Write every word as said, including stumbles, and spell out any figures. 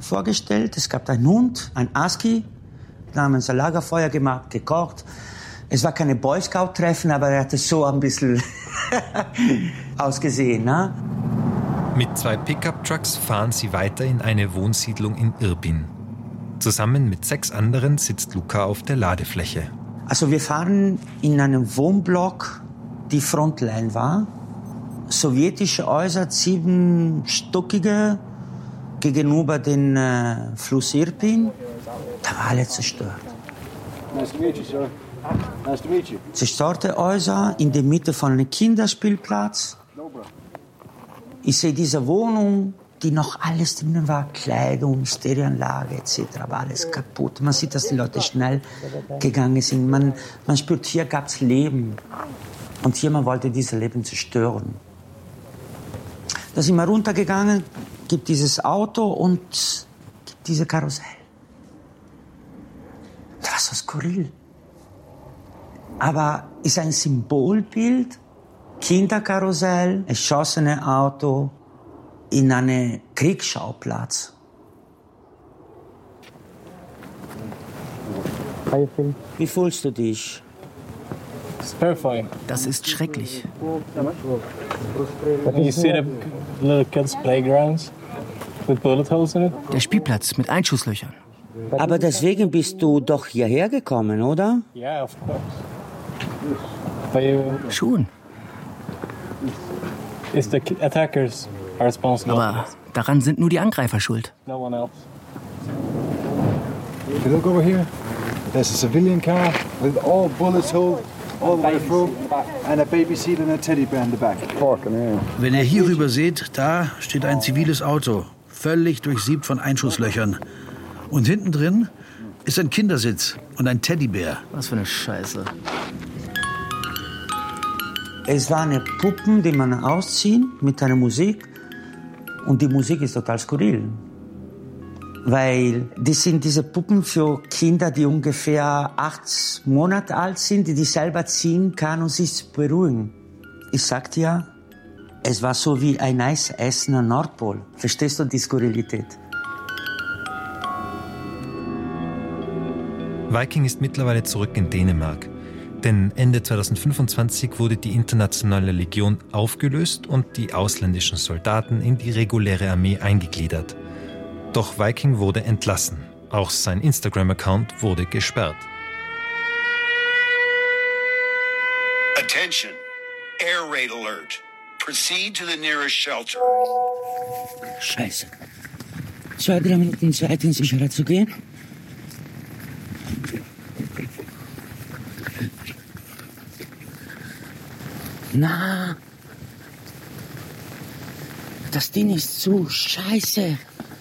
vorgestellt. Es gab einen Hund, ein Husky, namens ein Lagerfeuer gemacht, gekocht. Es war keine Boy Scout-Treffen, aber er hatte so ein bisschen ausgesehen. Ne? Mit zwei Pickup-Trucks fahren sie weiter in eine Wohnsiedlung in Irbin. Zusammen mit sechs anderen sitzt Luca auf der Ladefläche. Also wir fahren in einem Wohnblock, die Frontline war. Sowjetische Häuser, siebenstockige, gegenüber den äh, Fluss Irpin. Da war alles zerstört. Nice to meet you, sir. Nice to meet you. Zerstörte Häuser in der Mitte von einem Kinderspielplatz. Ich sehe diese Wohnung, die noch alles drinnen war, Kleidung, Stereoanlage et cetera, war alles kaputt. Man sieht, dass die Leute schnell gegangen sind. Man, man spürt, hier gab es Leben. Und jemand wollte dieses Leben zerstören. Da sind wir runtergegangen, gibt dieses Auto und gibt diese Karussell. Das war so skurril. Aber ist ein Symbolbild, Kinderkarussell, erschossene Auto in einem Kriegsschauplatz. Wie fühlst du dich? Das ist schrecklich. Der Spielplatz mit Einschusslöchern. Aber deswegen bist du doch hierher gekommen, oder? Schon. Aber daran sind nur die Angreifer schuld. Look over here. There's a civilian car with all bullets holed all the way through and a baby seat and a teddy bear in the back. Wenn ihr hier rüber seht, da steht ein ziviles Auto, völlig durchsiebt von Einschusslöchern. Und hinten drin ist ein Kindersitz und ein Teddybär. Was für eine Scheiße. Es waren Puppen, die man ausziehen mit einer Musik. Und die Musik ist total skurril. Weil das sind diese Puppen für Kinder, die ungefähr acht Monate alt sind, die die selber ziehen kann und sich beruhigen. Ich sag dir, es war so wie ein Eisessen am Nordpol. Verstehst du die Skurrilität? Viking ist mittlerweile zurück in Dänemark. Denn Ende zweitausendfünfundzwanzig wurde die internationale Legion aufgelöst und die ausländischen Soldaten in die reguläre Armee eingegliedert. Doch Viking wurde entlassen. Auch sein Instagram-Account wurde gesperrt. Attention. Air raid alert. Proceed to the nearest shelter. Scheiße. Zwei, drei Minuten Zeit, in Sicherheit zu gehen. Na, das Ding ist zu. Scheiße.